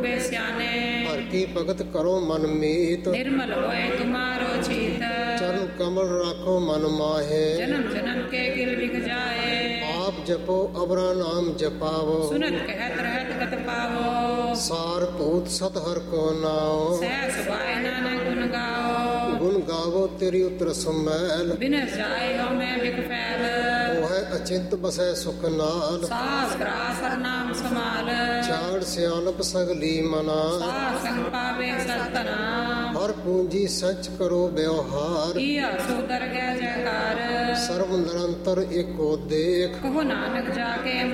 ਡੂਬੇ ਸਿਆਣੇ। ਹਰ ਕੀ ਭਗਤ ਕਰੋ ਮਨ ਮੀਤ, ਨਿਰਮਲ ਹੋਏ ਤੁਮਾਰੋ ਚੀਤ। ਚਰਨ ਕਮਲ ਰਾਖੋ ਮਨ ਮਾਹੇ, ਜਨਮ ਜਨਮ ਕੇ ਗਿਲ ਵਿਖ ਜਾਏ। ਆਪ ਜਪੋ ਅਬਰਾ ਨਾਮ ਜਪਾਵੋ, ਸੁਨਤ ਕਹਿਤ ਰਹਿਤ ਗਤ ਪਾਵੋ। ਸਾਰ ਭੂਤ ਸਤ ਹਰ ਕੋ ਨਾਉ, ਸਹਿ ਸੁਭਾਏ ਨਾਨਕ ਗੁਣ ਗਾਓ। ਗੁਣ ਗਾਵੋ ਤੇਰੀ ਉਤਰ ਸਮੈਲ, ਬਿਨਸ ਜਾਏ ਹੋ ਮੈਂ ਵਿਖ ਫੈਲ। ਉਹ ਹੈ ਅਚਿੰਤ ਬਸੈ ਸੁਖ ਨਾਲ, ਸਾਸ ਗ੍ਰਾਸ ਹਰ ਨਾਮ ਸਮਾਲ। ਚਾੜ ਸਿਆਣਪ ਸਗਲੀ ਮਨਾ, ਸਾਸ ਸੰਗ ਪਾਵੇ ਸਤਨਾਮ। ਹਰ ਪੂੰਜੀ ਸੱਚ ਕਰੋ ਵਿਵਹਾਰ, ਕੀਆ ਸੋ ਦਰਗਹਿ ਜੈਕਾਰ। ਸਰਬ ਨਿਰੰਤਰ ਏਕੋ ਦੇਖ, ਕਹੋ ਨਾਨਕ ਜਾ ਕੇ